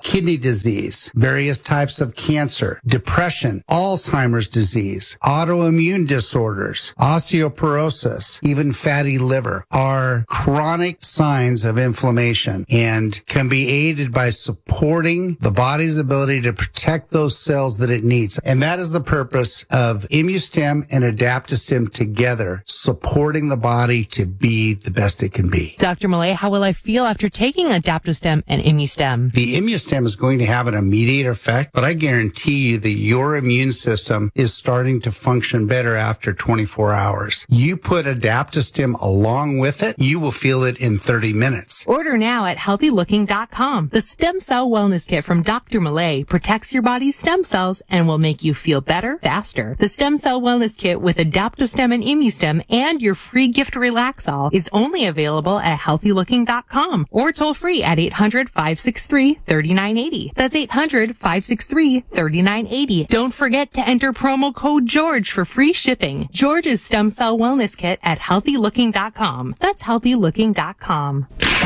kidney disease, various types of cancer, depression, Alzheimer's disease, autoimmune disorders, osteoporosis, even fatty liver are chronic signs of inflammation and can be aided by supporting the body's ability to protect those cells that it needs. And that is the purpose of ImmuStem and AdaptoStem together, supporting the body to be the best it can be. Dr. Millay, how will I feel after taking AdaptoStem and ImmuStem? The ImmuStem is going to have an immediate effect, but I guarantee you that your immune system is starting to function better after 24 hours. You put AdaptoStem along with it, you will feel it in 30 minutes. Order now at healthylooking.com. The Stem Cell Wellness Kit from Dr. Millay protects your body's stem cells and will make you feel better faster. The Stem Cell Wellness Kit with AdaptoStem and ImmuStem and your free gift Relaxol is only available at healthylooking.com or toll free at 800-563-3980. That's 800-563-3980. Don't forget to enter promo code George for free shipping. George's Stem Cell Wellness Kit at healthylooking.com. That's healthylooking.com.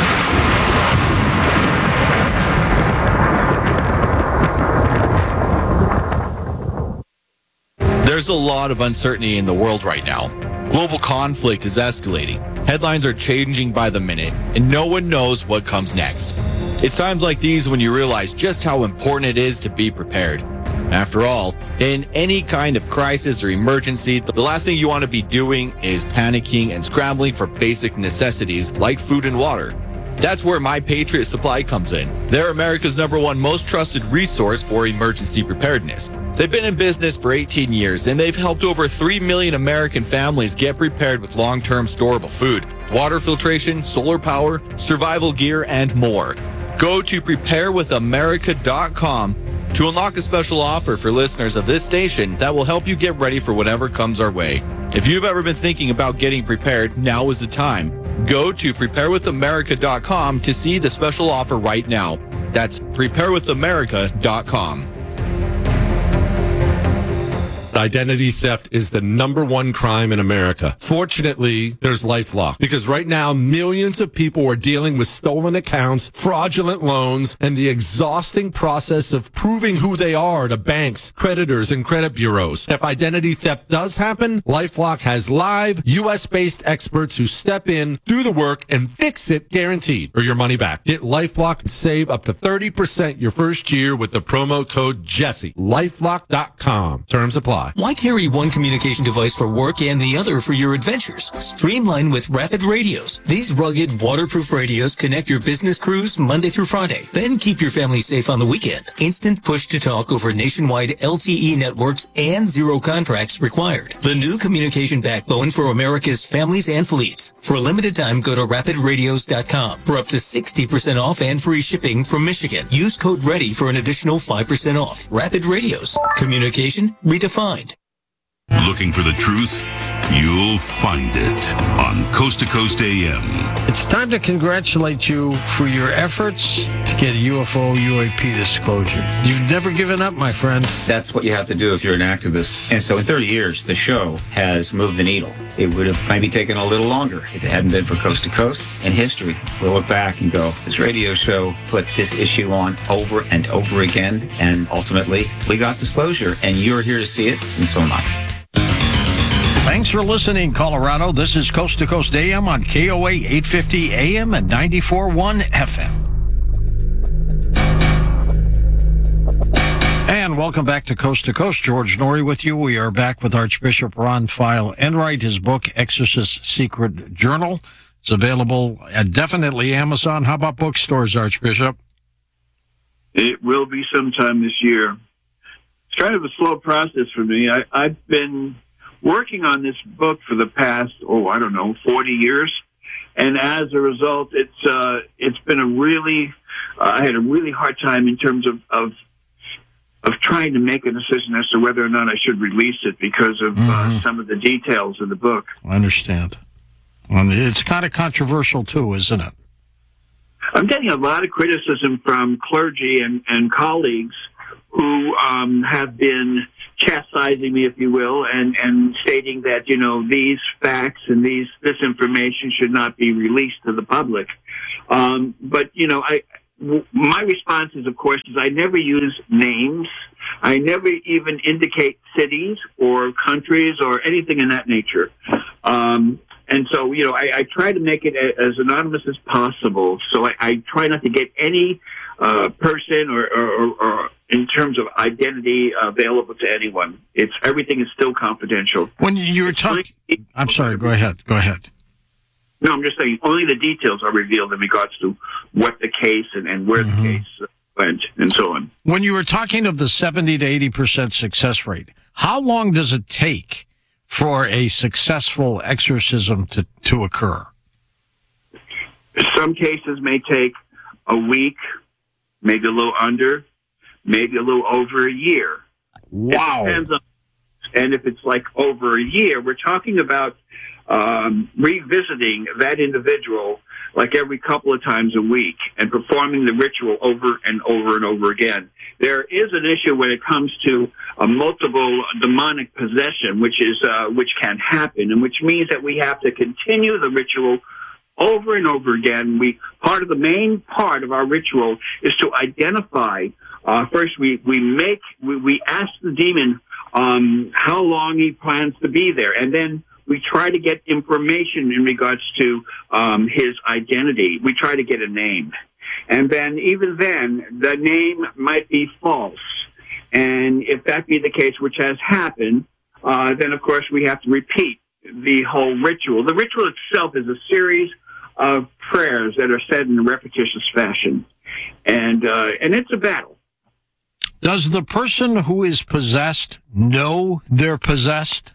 There's a lot of uncertainty in the world right now. Global conflict is escalating. Headlines are changing by the minute, and no one knows what comes next. It's times like these when you realize just how important it is to be prepared. After all, in any kind of crisis or emergency, the last thing you want to be doing is panicking and scrambling for basic necessities like food and water. That's where My Patriot Supply comes in. They're America's #1 most trusted resource for emergency preparedness. They've been in business for 18 years, and they've helped over 3 million American families get prepared with long-term storable food, water filtration, solar power, survival gear, and more. Go to preparewithamerica.com to unlock a special offer for listeners of this station that will help you get ready for whatever comes our way. If you've ever been thinking about getting prepared, now is the time. Go to preparewithamerica.com to see the special offer right now. That's preparewithamerica.com. Identity theft is the #1 crime in America. Fortunately, there's LifeLock, because right now millions of people are dealing with stolen accounts, fraudulent loans, and the exhausting process of proving who they are to banks, creditors, and credit bureaus. If identity theft does happen, LifeLock has live U.S.-based experts who step in, do the work, and fix it guaranteed, or your money back. Get LifeLock and save up to 30% your first year with the promo code Jesse. LifeLock.com. Terms apply. Why carry one communication device for work and the other for your adventures? Streamline with Rapid Radios. These rugged, waterproof radios connect your business crews Monday through Friday. Then keep your family safe on the weekend. Instant push-to-talk over nationwide LTE networks and zero contracts required. The new communication backbone for America's families and fleets. For a limited time, go to rapidradios.com for up to 60% off and free shipping from Michigan. Use code READY for an additional 5% off. Rapid Radios. Communication redefined. Looking for the truth? You'll find it on Coast to Coast AM. It's time to congratulate you for your efforts to get UFO UAP disclosure. You've never given up, my friend. That's what you have to do if you're an activist. And so in 30 years, the show has moved the needle. It would have maybe taken a little longer if it hadn't been for Coast to Coast. In history, we'll look back and go, this radio show put this issue on over and over again, and ultimately, we got disclosure, and you're here to see it, and so am I. Thanks for listening, Colorado. This is Coast to Coast AM on KOA 850 AM and 94.1 FM. And welcome back to Coast. George Norrie with you. We are back with Archbishop Ron File Enright, his book, Exorcist Secret Journal. It's available at definitely Amazon. How about bookstores, Archbishop? It will be sometime this year. It's kind of a slow process for me. I've been working on this book for the past, 40 years. And as a result, it's been a really, I had a really hard time in terms of trying to make a decision as to whether or not I should release it because of some of the details of the book. I understand. It's kind of controversial too, isn't it? I'm getting a lot of criticism from clergy and colleagues who have been chastising me, if you will, and stating that, these facts and this information should not be released to the public. But, my response is, of course, is I never use names. I never even indicate cities or countries or anything in that nature. And so, I try to make it as anonymous as possible. So I try not to get any person or in terms of identity available to anyone. Everything is still confidential. When you were talking, I'm sorry. Go ahead. No, I'm just saying only the details are revealed in regards to what the case and where the case went and so on. When you were talking of the 70 to 80% success rate, how long does it take for a successful exorcism to occur? Some cases may take a week, maybe a little under, maybe a little over a year. Wow. It depends on, and if it's like over a year, we're talking about revisiting that individual like every couple of times a week and performing the ritual over and over and over again. There is an issue when it comes to a multiple demonic possession, which can happen, and which means that we have to continue the ritual over and over again. The main part of our ritual is to identify. First, we ask the demon how long he plans to be there, and then we try to get information in regards to his identity. We try to get a name. And then, even then, the name might be false. And if that be the case, which has happened, then, of course, we have to repeat the whole ritual. The ritual itself is a series of prayers that are said in a repetitious fashion. And it's a battle. Does the person who is possessed know they're possessed?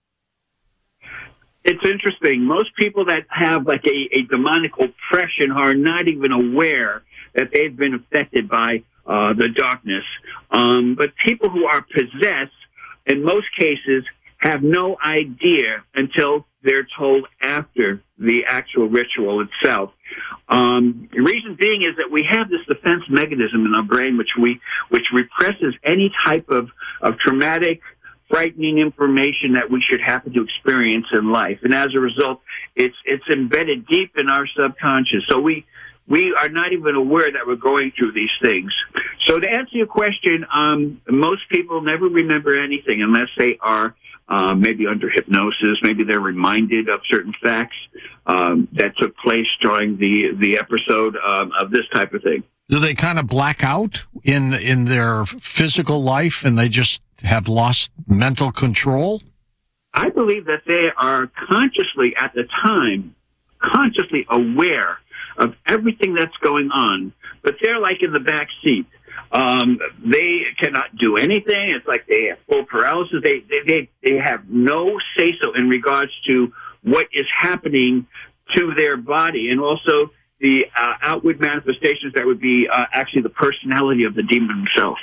It's interesting. Most people that have like a demonic oppression are not even aware that they've been affected by the darkness. But people who are possessed, in most cases, have no idea until they're told after the actual ritual itself. The reason being is that we have this defense mechanism in our brain which represses any type of traumatic, frightening information that we should happen to experience in life. And as a result, it's embedded deep in our subconscious. So we are not even aware that we're going through these things. So to answer your question, most people never remember anything unless they are maybe under hypnosis. Maybe they're reminded of certain facts that took place during the episode of this type of thing. Do they kind of black out in their physical life and they just have lost mental control? I believe that they are consciously, at the time, consciously aware of everything that's going on, but they're like in the back seat. They cannot do anything. It's like they have full paralysis. They have no say-so in regards to what is happening to their body, and also the outward manifestations that would be actually the personality of the demon himself.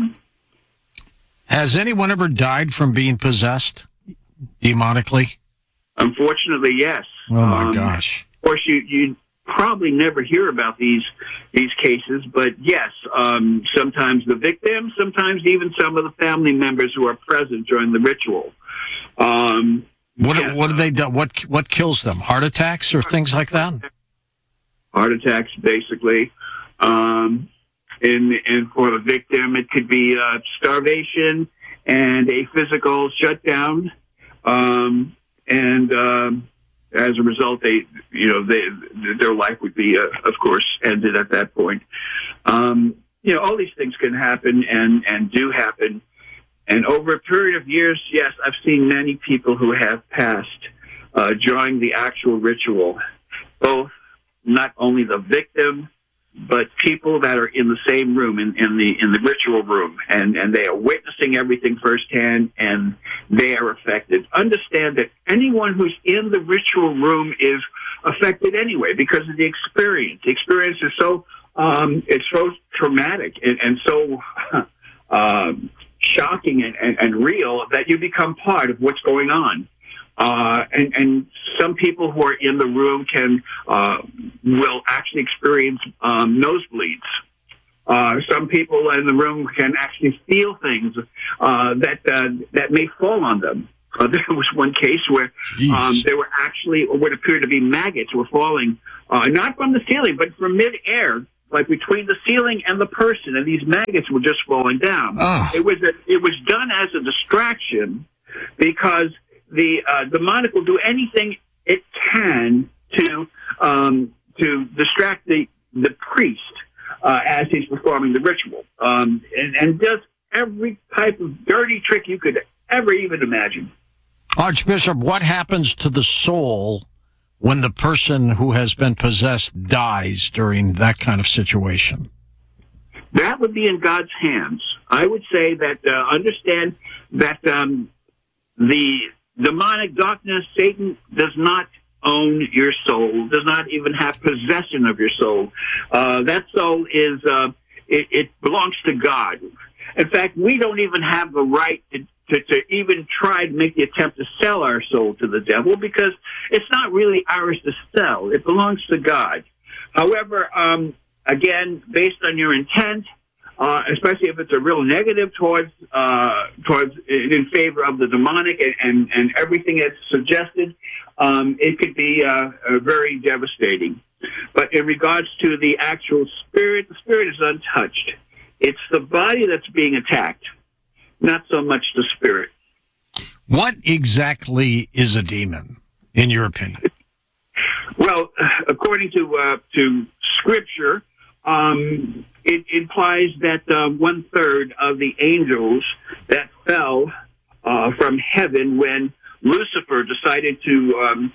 Has anyone ever died from being possessed demonically? Unfortunately, yes. Oh, my gosh. Of course, you probably never hear about these cases, but yes, sometimes the victim, sometimes even some of the family members who are present during the ritual. What do they do? What kills them? Heart attacks or things like that? Heart attacks, basically. And for the victim, it could be starvation and a physical shutdown. As a result, their life would be, of course, ended at that point. All these things can happen and do happen. And over a period of years, yes, I've seen many people who have passed during the actual ritual, both not only the victim, but people that are in the same room, in the ritual room, and they are witnessing everything firsthand, and they are affected. Understand that anyone who's in the ritual room is affected anyway because of the experience. The experience is so it's so traumatic and so shocking and real that you become part of what's going on. And some people who are in the room will actually experience nosebleeds. Some people in the room can actually feel things that may fall on them. There was one case where there were actually what appeared to be maggots were falling, not from the ceiling, but from midair like between the ceiling and the person, and these maggots were just falling down. Oh. It was done as a distraction because the demonic will do anything it can to distract the priest as he's performing the ritual, and does every type of dirty trick you could ever even imagine. Archbishop, what happens to the soul when the person who has been possessed dies during that kind of situation? That would be in God's hands. I would say that understand that the demonic darkness, Satan, does not own your soul, does not even have possession of your soul. That soul is, it belongs to God. In fact, we don't even have the right to even try to make the attempt to sell our soul to the devil, because it's not really ours to sell. It belongs to God. However, again, based on your intent, especially if it's a real negative towards in favor of the demonic and everything that's suggested, it could be very devastating. But in regards to the actual spirit, the spirit is untouched. It's the body that's being attacked, not so much the spirit. What exactly is a demon, in your opinion? Well, according to Scripture, it implies that 1/3 of the angels that fell from heaven when Lucifer decided to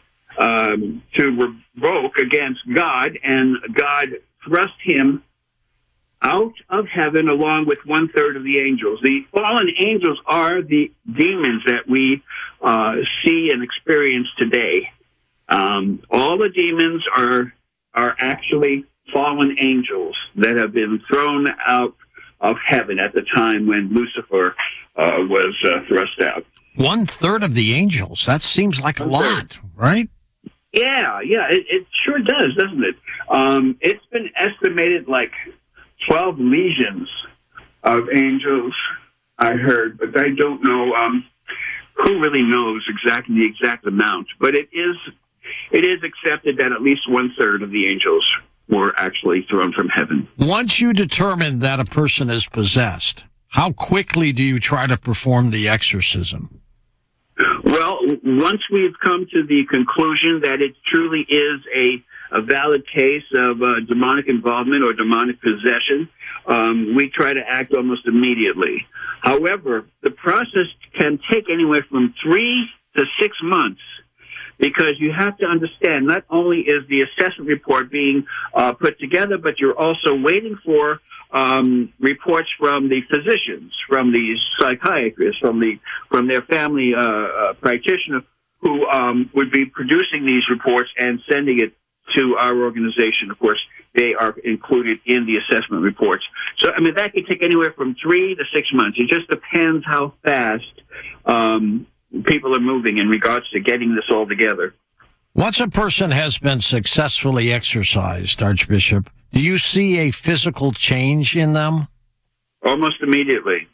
revoke against God, and God thrust him out of heaven along with 1/3 of the angels. The fallen angels are the demons that we see and experience today. All the demons are actually fallen angels that have been thrown out of heaven at the time when Lucifer was thrust out. 1/3 of the angels. That seems like a lot, right? Yeah, it sure does, doesn't it? It's been estimated like 12 legions of angels, I heard, but I don't know who really knows exactly the exact amount. But it is accepted that at least 1/3 of the angels were actually thrown from heaven. Once you determine that a person is possessed, how quickly do you try to perform the exorcism? Well, once we've come to the conclusion that it truly is a valid case of demonic involvement or demonic possession, we try to act almost immediately. However, the process can take anywhere from 3 to 6 months, because you have to understand, not only is the assessment report being put together, but you're also waiting for reports from the physicians, from the psychiatrists, from their family practitioner, who would be producing these reports and sending it to our organization. Of course, they are included in the assessment reports. So, I mean, that could take anywhere from 3 to 6 months. It just depends how fast people are moving in regards to getting this all together. Once a person has been successfully exorcised, Archbishop, do you see a physical change in them? Almost immediately.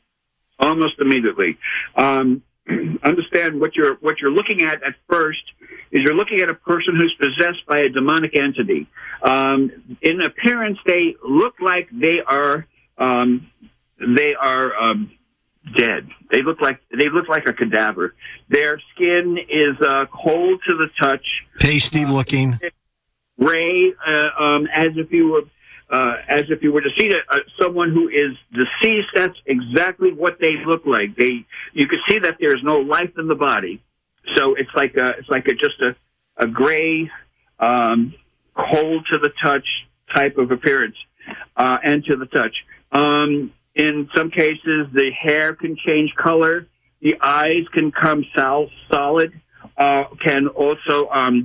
Understand what you're looking at first is you're looking at a person who's possessed by a demonic entity. In appearance, they look like they are dead. They look like a cadaver. Their skin is cold to the touch, pasty looking, gray, as if you were to see someone who is deceased. That's exactly what they look like. You can see that there's no life in the body. So it's like just a gray, cold to the touch type of appearance, and to the touch. In some cases, the hair can change color. The eyes can come solid. Can also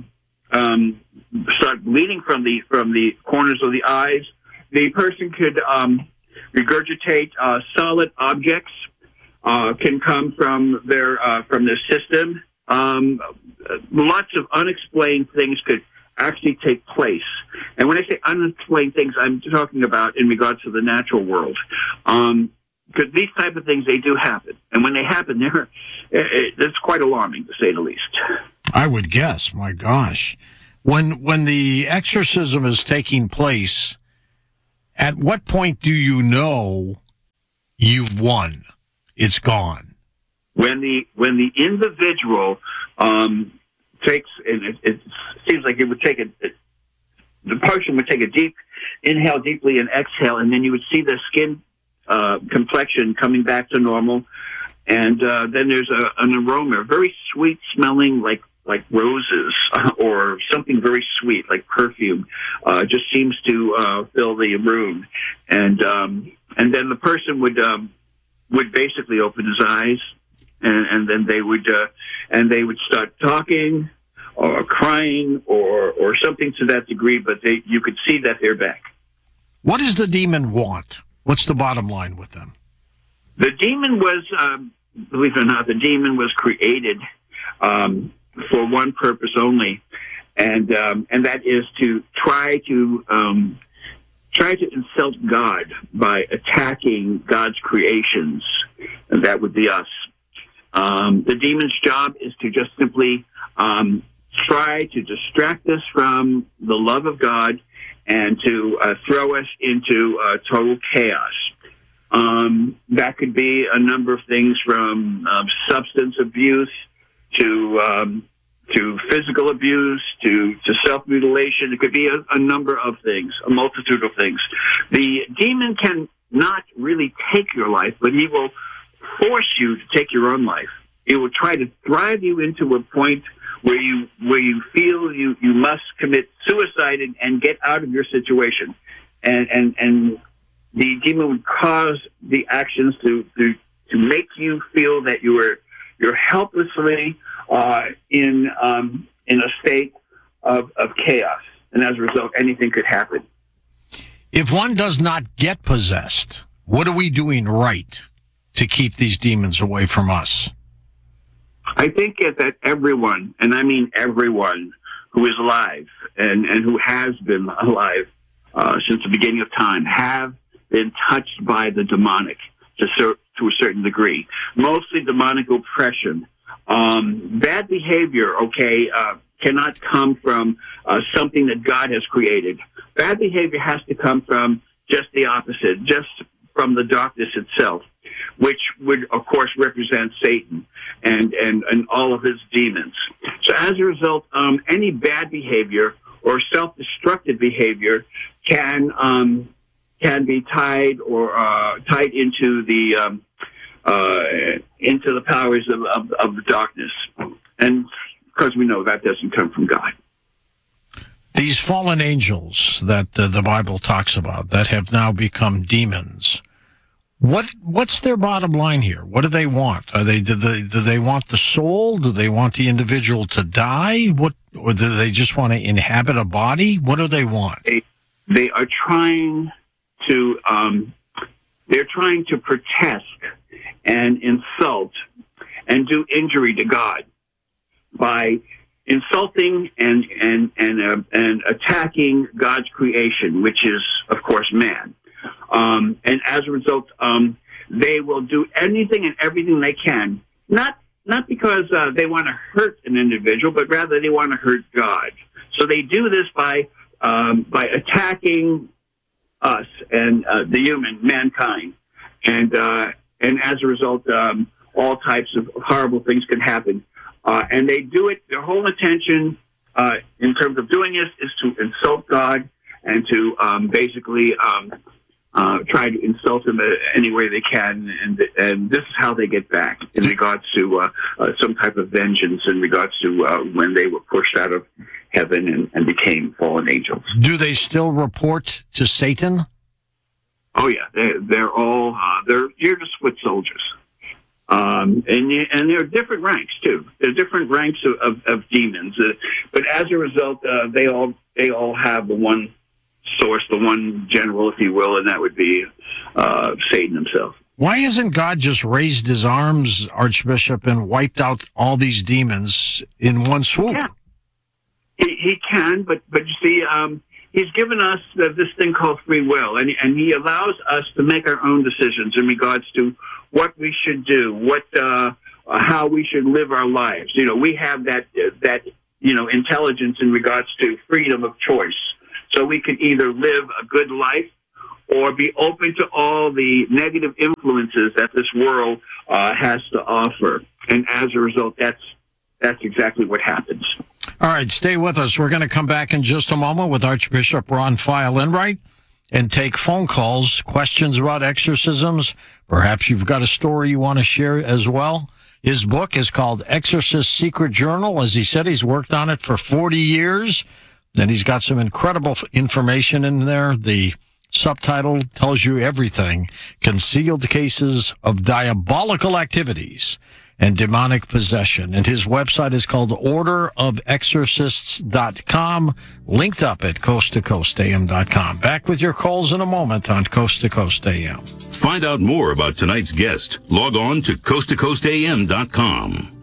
start bleeding from the corners of the eyes. The person could regurgitate solid objects. Can come from their system. Lots of unexplained things could actually take place. And when I say unexplained things, I'm talking about in regards to the natural world. Because these type of things, they do happen. And when they happen, it's quite alarming, to say the least. I would guess. My gosh. When the exorcism is taking place, At what point do you know you've won? It's gone. When the individual takes, and it seems like it would take the person would take a deep inhale deeply and exhale, and then you would see the skin complexion coming back to normal, and then there's an aroma, very sweet smelling, like roses or something very sweet, like perfume, just seems to fill the room, and then the person would basically open his eyes, and then they would start talking or crying or something to that degree, but you could see that they're back. What does the demon want? What's the bottom line with them? The demon was, believe it or not, the demon was created for one purpose only, and that is to try to insult God by attacking God's creations, and that would be us. The demon's job is to just simply try to distract us from the love of God and to throw us into total chaos. That could be a number of things, from substance abuse to physical abuse to self-mutilation. It could be a number of things, a multitude of things. The demon can not really take your life, but he will force you to take your own life. It will try to drive you into a point where you feel you must commit suicide and get out of your situation, and the demon would cause the actions to make you feel that you're helplessly in a state of chaos, and as a result, anything could happen. If one does not get possessed, what are we doing right to keep these demons away from us? I think that everyone, and I mean everyone, who is alive and who has been alive since the beginning of time, have been touched by the demonic to a certain degree. Mostly demonic oppression. Bad behavior, cannot come from something that God has created. Bad behavior has to come from just the opposite, just from the darkness itself, which would, of course, represent Satan and all of his demons. So as a result, any bad behavior or self-destructive behavior can be tied into the powers of the darkness, and because we know that doesn't come from God. These fallen angels that the Bible talks about that have now become demons, what's their bottom line here? What do they want? Do they want the soul? Do they want the individual to die? Or do they just want to inhabit a body? What do they want? They are trying to protest and insult and do injury to God by insulting and attacking God's creation, which is, of course, man. And as a result, they will do anything and everything they can, not because they want to hurt an individual, but rather they want to hurt God. So they do this by attacking us and the mankind, and as a result, all types of horrible things can happen. And they do it. Their whole intention, in terms of doing this, is to insult God and to basically try to insult him any way they can. And this is how they get back in regards to some type of vengeance in regards to when they were pushed out of heaven and became fallen angels. Do they still report to Satan? Oh yeah, they're all you're just foot soldiers. And there are different ranks too. There are different ranks of demons, but as a result, they all have the one source, the one general, if you will, and that would be Satan himself. Why hasn't God just raised his arms, Archbishop, and wiped out all these demons in one swoop? Yeah. He can, but you see, he's given us this thing called free will, and he allows us to make our own decisions in regards to what we should do, how we should live our lives. You know, we have that intelligence in regards to freedom of choice. So we can either live a good life or be open to all the negative influences that this world has to offer. And as a result, that's exactly what happens. All right, stay with us. We're going to come back in just a moment with Archbishop Ron File Enright and take phone calls, questions about exorcisms. Perhaps you've got a story you want to share as well. His book is called Exorcist Secret Journal. As he said, he's worked on it for 40 years. And he's got some incredible information in there. The subtitle tells you everything. Concealed Cases of Diabolical Activities and Demonic Possession. And his website is called orderofexorcists.com, linked up at coasttocoastam.com. Back with your calls in a moment on Coast to Coast AM. Find out more about tonight's guest. Log on to coasttocoastam.com.